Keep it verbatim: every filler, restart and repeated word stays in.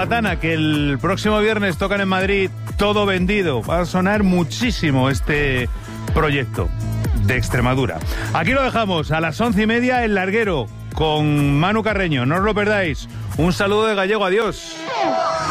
Cerbatana, que el próximo viernes tocan en Madrid, todo vendido. Va a sonar muchísimo este proyecto de Extremadura. Aquí lo dejamos, a las once y media, El Larguero, con Manu Carreño. No os lo perdáis. Un saludo de Gallego, adiós.